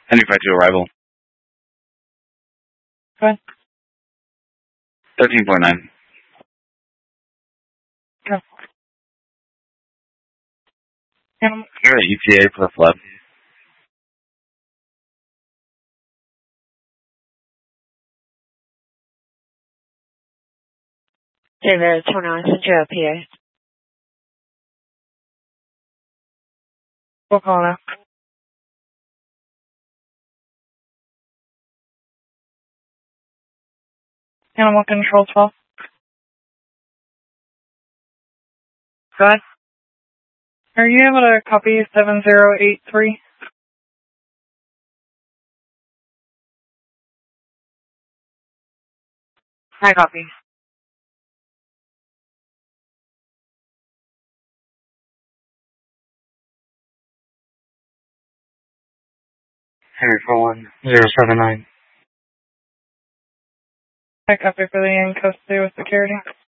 Henry 52 arrival. Go ahead. 13.9. Go. Animal. You're at ETA plus left. David 29, Central PA. We'll call now. Animal control 12. Go ahead. Are you able to copy 7083? I copy. Henry 41079. I copy for the in custody with security.